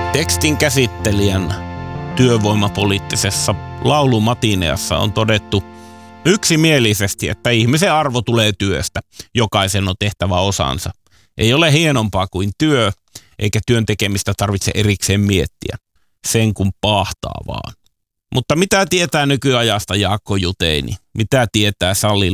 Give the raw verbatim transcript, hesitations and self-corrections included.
Tekstin käsittelijän työvoimapoliittisessa laulumatineassa on todettu yksimielisesti, että ihmisen arvo tulee työstä. Jokaisen on tehtävä osansa. Ei ole hienompaa kuin työ, eikä työn tekemistä tarvitse erikseen miettiä. Sen kun paahtaa vaan. Mutta mitä tietää nykyajasta Jaakko Juteini? Mitä tietää Salli